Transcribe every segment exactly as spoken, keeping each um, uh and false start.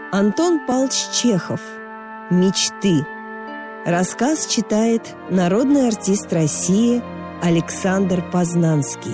Антон Павлович Чехов. «Мечты». Рассказ читает народный артист России Александр Познанский.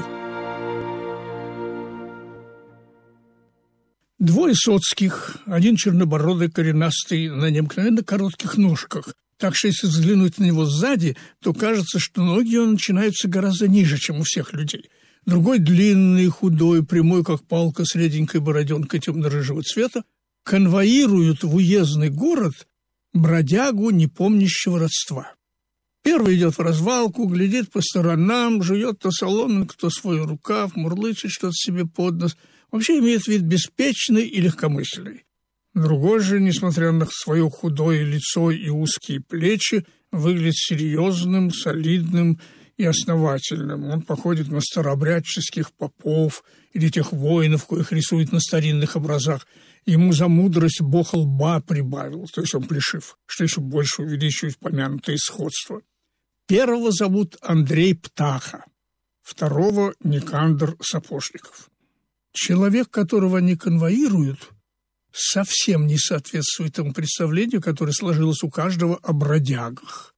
Двое соцких, один чернобородый, коренастый, на необыкновенно коротких ножках. Так что если взглянуть на него сзади, то кажется, что ноги его начинаются гораздо ниже, чем у всех людей. Другой длинный, худой, прямой, как палка, с реденькой бороденкой темно-рыжего цвета, конвоируют в уездный город бродягу, не помнящего родства. Первый идет в развалку, глядит по сторонам, жует то соломинку, то свой рукав, мурлычет что-то себе под нос. Вообще имеет вид беспечный и легкомысленный. Другой же, несмотря на свое худое лицо и узкие плечи, выглядит серьезным, солидным и основательным. Он походит на старообрядческих попов или тех воинов, коих рисуют на старинных образах. Ему за мудрость бог лба прибавил, то есть он плешив, что еще больше увеличивает помянутое сходство. Первого зовут Андрей Птаха, второго — Никандр Сапожников. Человек, которого они конвоируют, совсем не соответствует тому представлению, которое сложилось у каждого о бродягах.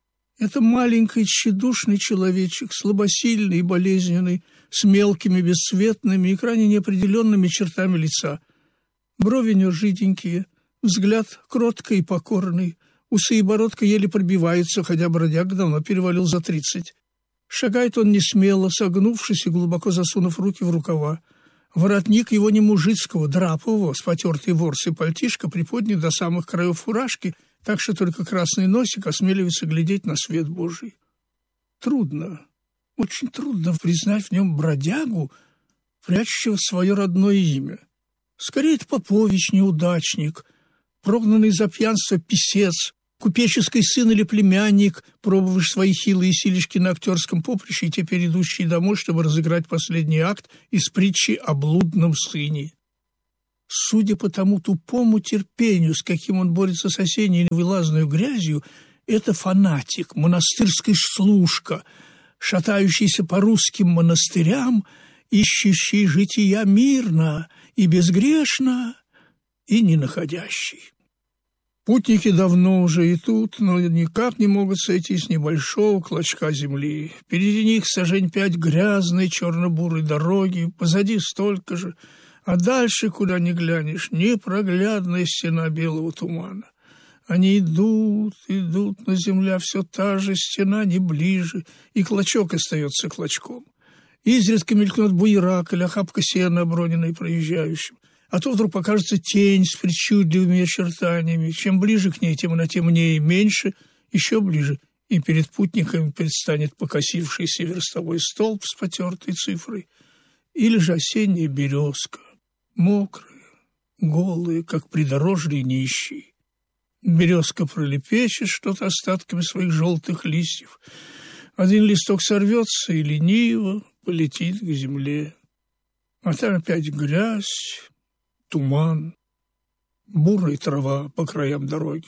Это маленький тщедушный человечек, слабосильный и болезненный, с мелкими, бесцветными и крайне неопределенными чертами лица. Брови у него жиденькие, взгляд кроткий и покорный, усы и бородка еле пробиваются, хотя бродяга давно перевалил за тридцать. Шагает он несмело, согнувшись и глубоко засунув руки в рукава. Воротник его не мужицкого, драпового, с потертой ворсой пальтишка приподнят до самых краев фуражки, так что только красный носик осмеливается глядеть на свет Божий. Трудно, очень трудно признать в нем бродягу, прячущего свое родное имя. Скорее, это попович, неудачник, прогнанный за пьянство писец, купеческий сын или племянник, пробовавший свои хилые силишки на актерском поприще и теперь идущий домой, чтобы разыграть последний акт из притчи о блудном сыне. Судя по тому тупому терпению, с каким он борется с осенней невылазной грязью, это фанатик, монастырский служка, шатающийся по русским монастырям, ищущий жития мирно и безгрешно, и не находящий. Путники давно уже идут, но никак не могут сойти с небольшого клочка земли. Впереди них сажень пять грязной черно-бурой дороги, позади столько же, а дальше, куда ни глянешь, непроглядная стена белого тумана. Они идут, идут, но земля все та же, стена не ближе, и клочок остается клочком. Изредка мелькнет буерак или охапка сена, оброненной проезжающим. А то вдруг покажется тень с причудливыми очертаниями. Чем ближе к ней, тем она темнее и меньше, еще ближе, и перед путниками предстанет покосившийся верстовой столб с потертой цифрой. Или же осенняя березка, мокрая, голая, как придорожный нищий. Березка пролепечет что-то остатками своих желтых листьев. Один листок сорвется и лениво полетит к земле. А там опять грязь, туман, бурая трава по краям дороги.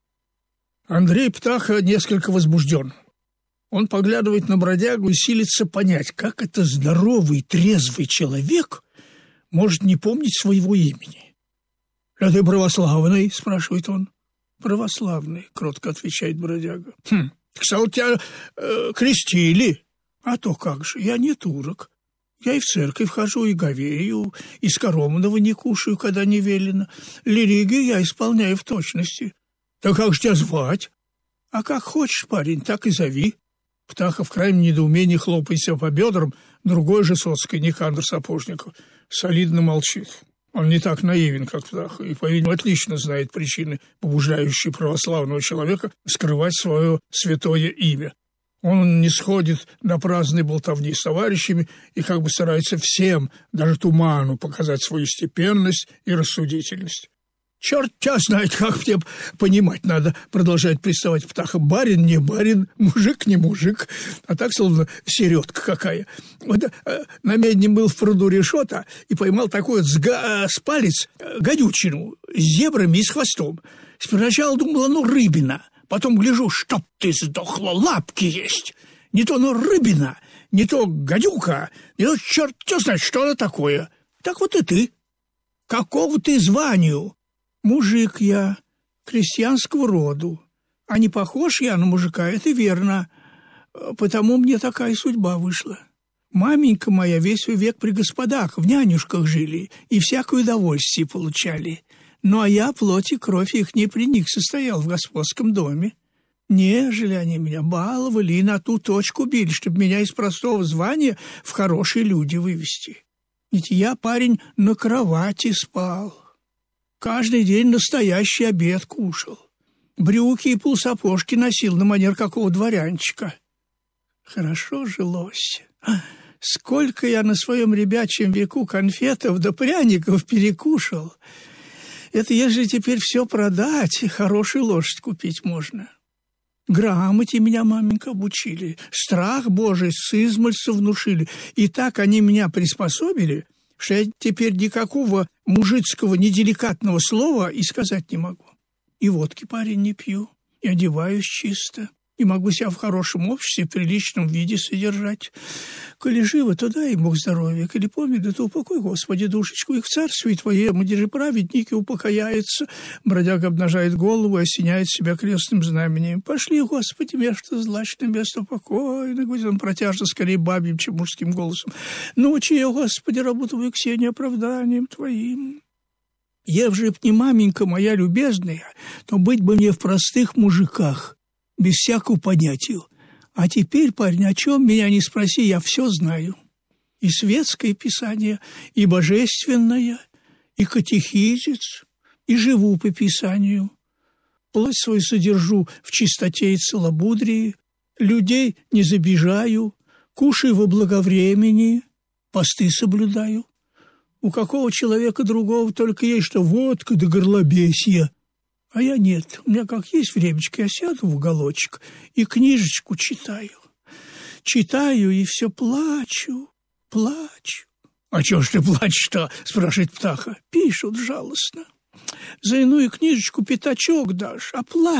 Андрей Птаха несколько возбужден. Он поглядывает на бродягу и силится понять, как это здоровый, трезвый человек может не помнить своего имени. «А ты православный?» – спрашивает он. «Православный», – кротко отвечает бродяга. «Хм, кстати, тебя э, крестили?» «А то как же, я не турок. Я и в церковь хожу, и говею, и скоромного не кушаю, когда не велено. Лиригию я исполняю в точности». «Да как же тебя звать?» «А как хочешь, парень, так и зови». Птаха в крайнем недоумении хлопает себя по бедрам, другой же соцкий, Никандр Сапожников, солидно молчит. Он не так наивен, как Птаха, и, по-видимому, отлично знает причины, побуждающие православного человека скрывать свое святое имя. Он не сходит на праздные болтовни с товарищами и как бы старается всем, даже туману, показать свою степенность и рассудительность. «Черт тебя знает, как мне понимать надо», — продолжает приставать Птаха. «Барин не барин, мужик не мужик, а так, словно середка какая. Вот э, на медне был в пруду решета и поймал такой вот сга- с палец э, гадючину с зебрами и с хвостом. Сначала думала, ну, рыбина, потом гляжу, чтоб ты сдохла, лапки есть. Не то, ну, рыбина, не то гадюка, не то черт тебя знает, что она такое. Так вот и ты. Какого ты званию?» Мужик я, крестьянского роду, а не похож я на мужика, это верно, потому мне такая судьба вышла. Маменька моя весь век при господах, в нянюшках жили и всякое удовольствие получали. Ну, а я плоть и кровь их не при них состоял в господском доме. Нежели они меня баловали и на ту точку били, чтобы меня из простого звания в хорошие люди вывести. Ведь я, парень, на кровати спал. Каждый день настоящий обед кушал. Брюки и полсапожки носил на манер какого дворянчика. Хорошо жилось. Сколько я на своем ребячьем веку конфетов да пряников перекушал. Это ежели теперь все продать, хорошую лошадь купить можно. Грамоте меня, маменька, обучили, страх Божий с измальства внушили. И так они меня приспособили, что я теперь никакого мужицкого неделикатного слова и сказать не могу. И водки, парень, не пью, и одеваюсь чисто, и могу себя в хорошем обществе, в приличном виде содержать. Коли живо, то дай Бог здоровья, коли помнит, да то упокой, Господи, душечку, и в царстве Твоем, где же праведники упокояются. Бродяга обнажает голову и осеняет себя крестным знамением. Пошли, Господи, место злачное, место покойное, говорит он протяжно, скорее бабьим, чем мужским голосом. Научи я, Господи, работу в Ксении оправданием Твоим. Ежели б не маменька моя любезная, то быть бы мне в простых мужиках, без всякого понятия. А теперь, парень, о чем меня не спроси, я все знаю. И светское писание, и божественное, и катехизис, и живу по писанию. Плоть свою содержу в чистоте и целомудрии, людей не забижаю, кушаю во благовремени, посты соблюдаю. У какого человека другого только есть что водка да горлобесье. А я нет. У меня как есть времечко, я сяду в уголочек и книжечку читаю. Читаю и все плачу, плачу. — А чего ж ты плачешь-то? — спрашивает птаха. — Пишут жалостно. За иную книжечку пятачок дашь, а плачь.